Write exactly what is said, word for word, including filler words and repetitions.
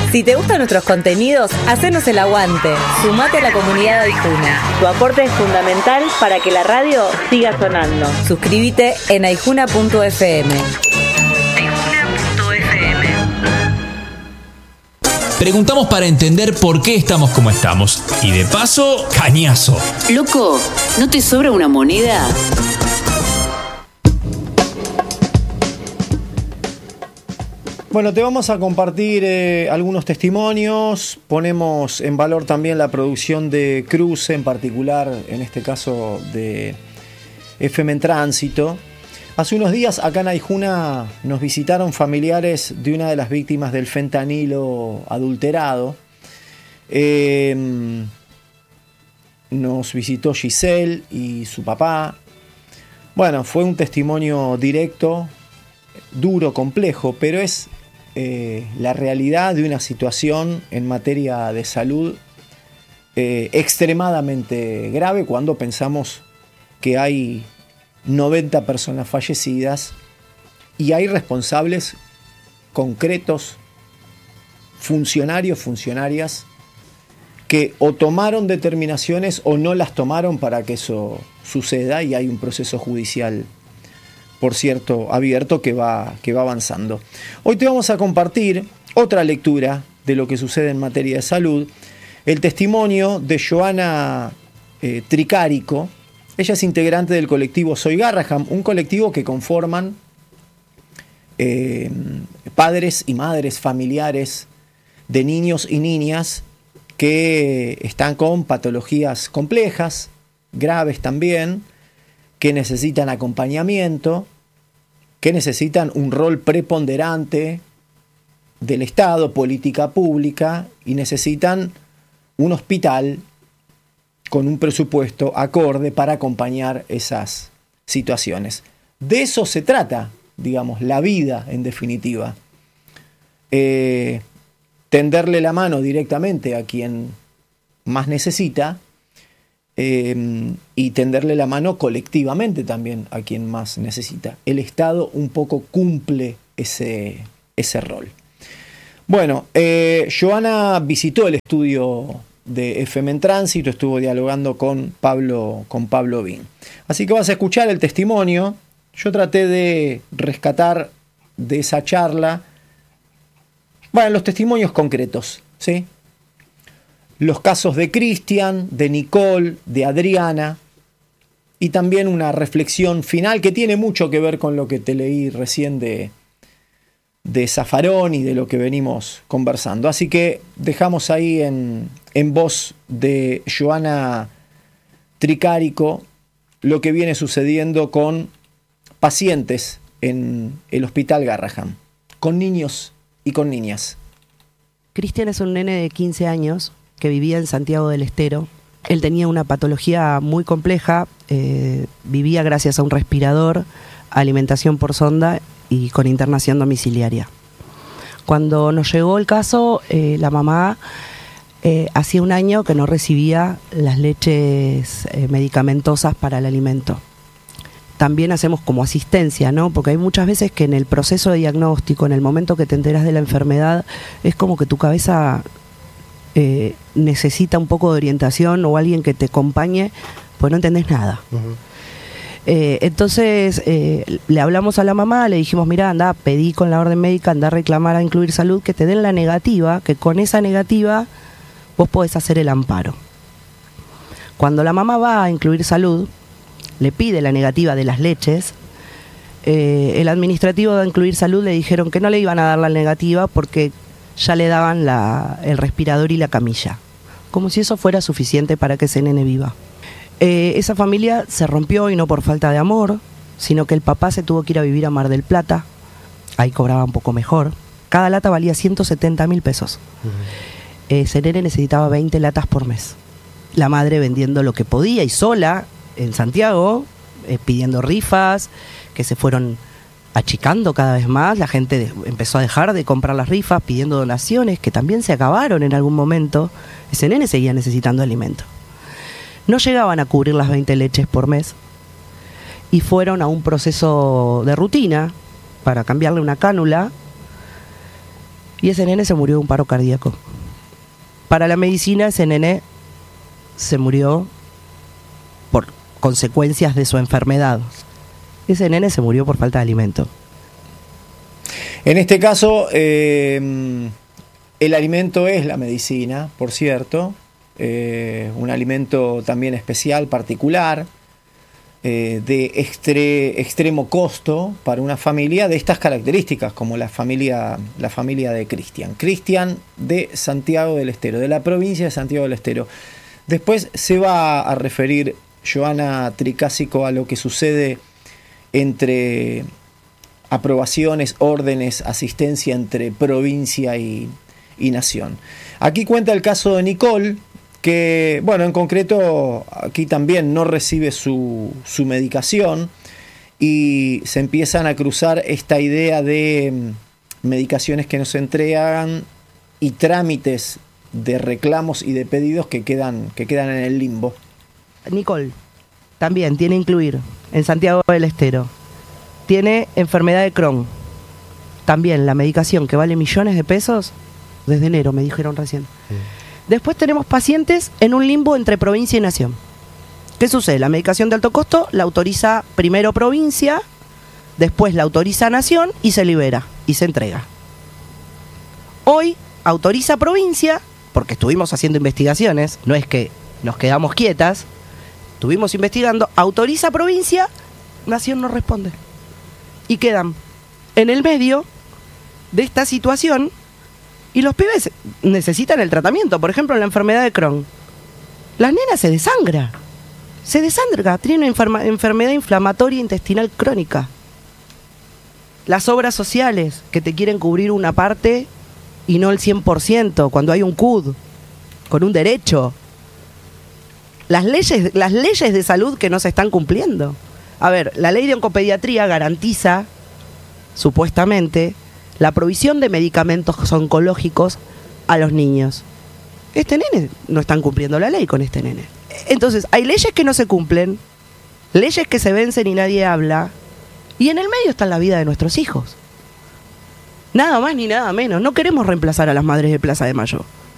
Si te gustan nuestros contenidos, hacenos el aguante. Sumate a la comunidad de Aijuna. Tu aporte es fundamental para que la radio siga sonando. Suscríbete en aijuna punto efe eme. Preguntamos para entender por qué estamos como estamos. Y de paso, cañazo. Loco, ¿no te sobra una moneda? Bueno, te vamos a compartir eh, algunos testimonios. Ponemos en valor también la producción de Cruce, en particular, en este caso de F M en Tránsito. Hace unos días acá en Aijuna nos visitaron familiares de una de las víctimas del fentanilo adulterado. Eh, nos visitó Giselle y su papá. Bueno, fue un testimonio directo, duro, complejo, pero es eh, la realidad de una situación en materia de salud eh, extremadamente grave cuando pensamos que hay noventa personas fallecidas y hay responsables concretos, funcionarios, funcionarias, que o tomaron determinaciones o no las tomaron para que eso suceda, y hay un proceso judicial, por cierto, abierto, que va, que va avanzando. Hoy te vamos a compartir otra lectura de lo que sucede en materia de salud, el testimonio de Joana eh, Tricarico. Ella es integrante del colectivo Soy Garraham, un colectivo que conforman eh, padres y madres familiares de niños y niñas que están con patologías complejas, graves también, que necesitan acompañamiento, que necesitan un rol preponderante del Estado, política pública, y necesitan un hospital con un presupuesto acorde para acompañar esas situaciones. De eso se trata, digamos, la vida en definitiva. Eh, tenderle la mano directamente a quien más necesita eh, y tenderle la mano colectivamente también a quien más necesita. El Estado un poco cumple ese, ese rol. Bueno, eh, Joana visitó el estudio de F M en Tránsito, estuvo dialogando con Pablo, con Pablo Bin. Así que vas a escuchar el testimonio. Yo traté de rescatar de esa charla, bueno, los testimonios concretos, ¿sí? Los casos de Cristian, de Nicole, de Adriana, y también una reflexión final que tiene mucho que ver con lo que te leí recién de de Zaffaroni y de lo que venimos conversando. Así que dejamos ahí en, en voz de Joana Tricarico lo que viene sucediendo con pacientes en el Hospital Garraham, con niños y con niñas. Cristian es un nene de quince años que vivía en Santiago del Estero. Él tenía una patología muy compleja, eh, vivía gracias a un respirador, alimentación por sonda y con internación domiciliaria. Cuando nos llegó el caso, eh, la mamá eh, hacía un año que no recibía las leches eh, medicamentosas para el alimento. También hacemos como asistencia, ¿no? Porque hay muchas veces que en el proceso de diagnóstico, en el momento que te enteras de la enfermedad, es como que tu cabeza eh, necesita un poco de orientación o alguien que te acompañe, pues no entendés nada. Uh-huh. Eh, entonces eh, le hablamos a la mamá, le dijimos, mira, anda, pedí con la orden médica, anda a reclamar a Incluir Salud que te den la negativa, que con esa negativa vos podés hacer el amparo. Cuando la mamá va a Incluir Salud, le pide la negativa de las leches, eh, el administrativo de Incluir Salud le dijeron que no le iban a dar la negativa porque ya le daban la, el respirador y la camilla, como si eso fuera suficiente para que ese nene viva. Eh, esa familia se rompió, y no por falta de amor, sino que el papá se tuvo que ir a vivir a Mar del Plata. Ahí cobraba un poco mejor. Cada lata valía ciento setenta mil pesos. Uh-huh. eh, ese nene necesitaba veinte latas por mes. La madre vendiendo lo que podía y sola en Santiago, eh, pidiendo rifas que se fueron achicando cada vez más. La gente de, empezó a dejar de comprar las rifas, pidiendo donaciones que también se acabaron en algún momento. Ese nene seguía necesitando alimento. No llegaban a cubrir las veinte leches por mes y fueron a un proceso de rutina para cambiarle una cánula Y ese nene se murió de un paro cardíaco. Para la medicina, ese nene se murió por consecuencias de su enfermedad. Ese nene se murió por falta de alimento. En este caso, eh, el alimento es la medicina, por cierto. Eh, un alimento también especial, particular, eh, de extre, extremo costo para una familia de estas características, como la familia, la familia de Cristian. Cristian de Santiago del Estero, de la provincia de Santiago del Estero. Después se va a referir Joana Tricásico a lo que sucede entre aprobaciones, órdenes, asistencia entre provincia y, y nación. Aquí cuenta el caso de Nicole, que, bueno, en concreto aquí también no recibe su, su medicación y se empiezan a cruzar esta idea de medicaciones que no se entregan y trámites de reclamos y de pedidos que quedan, que quedan en el limbo. Nicole también tiene incluir en Santiago del Estero. Tiene enfermedad de Crohn. También la medicación que vale millones de pesos desde enero, me dijeron recién. Sí. Después tenemos pacientes en un limbo entre provincia y nación. ¿Qué sucede? La medicación de alto costo la autoriza primero provincia, después la autoriza nación y se libera y se entrega. Hoy autoriza provincia, porque estuvimos haciendo investigaciones, no es que nos quedamos quietas, estuvimos investigando, autoriza provincia, nación no responde. Y quedan en el medio de esta situación y los pibes necesitan el tratamiento. Por ejemplo, la enfermedad de Crohn. La nena se desangra. Se desangra. Tiene una enferma, enfermedad inflamatoria intestinal crónica. Las obras sociales que te quieren cubrir una parte y no el cien por ciento cuando hay un C U D con un derecho. Las leyes, las leyes de salud que no se están cumpliendo. A ver, la ley de oncopediatría garantiza, supuestamente, la provisión de medicamentos oncológicos a los niños. Este nene no están cumpliendo la ley con este nene. Entonces, hay leyes que no se cumplen, leyes que se vencen y nadie habla, y en el medio está la vida de nuestros hijos. Nada más ni nada menos. No queremos reemplazar a las madres de Plaza de Mayo.